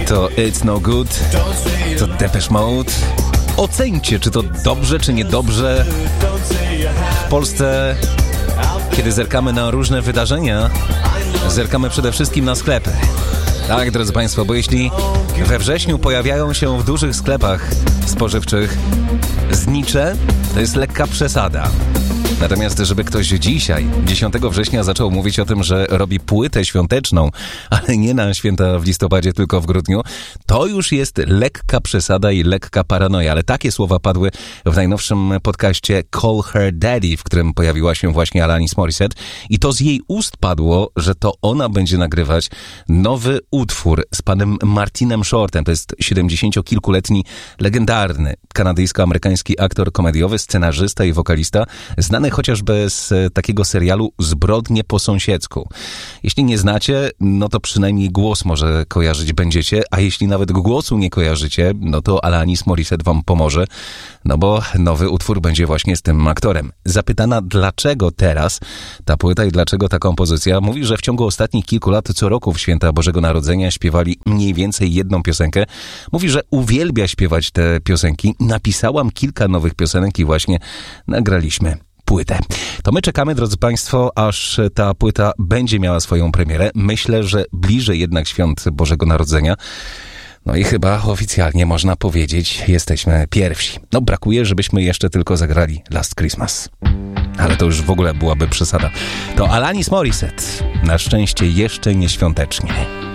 To It's No Good, to Depeche Mode. Oceńcie, czy to dobrze, czy niedobrze. W Polsce, kiedy zerkamy na różne wydarzenia, zerkamy przede wszystkim na sklepy. Tak, drodzy Państwo, bo jeśli we wrześniu pojawiają się w dużych sklepach spożywczych znicze, to jest lekka przesada. Natomiast żeby ktoś dzisiaj, 10 września, zaczął mówić o tym, że robi płytę świąteczną, ale nie na święta w listopadzie, tylko w grudniu, to już jest lekka przesada i lekka paranoja. Ale takie słowa padły w najnowszym podcaście Call Her Daddy, w którym pojawiła się właśnie Alanis Morissette. I to z jej ust padło, że to ona będzie nagrywać nowy utwór z panem Martinem Shortem. To jest 70-kilkuletni, legendarny kanadyjsko-amerykański aktor komediowy, scenarzysta i wokalista, znany chociażby z takiego serialu Zbrodnie po sąsiedzku. Jeśli nie znacie, no to przynajmniej głos może kojarzyć będziecie, a jeśli nawet głosu nie kojarzycie, no to Alanis Morissette wam pomoże, no bo nowy utwór będzie właśnie z tym aktorem. Zapytana, dlaczego teraz ta płyta i dlaczego ta kompozycja, mówi, że w ciągu ostatnich kilku lat co roku w święta Bożego Narodzenia śpiewali mniej więcej jedną piosenkę. Mówi, że uwielbia śpiewać te piosenki. Napisałam kilka nowych piosenek i właśnie nagraliśmy płytę. To my czekamy, drodzy Państwo, aż ta płyta będzie miała swoją premierę. Myślę, że bliżej jednak świąt Bożego Narodzenia. No i chyba oficjalnie można powiedzieć, jesteśmy pierwsi. No brakuje, żebyśmy jeszcze tylko zagrali Last Christmas. Ale to już w ogóle byłaby przesada. To Alanis Morissette. Na szczęście jeszcze nie świątecznie.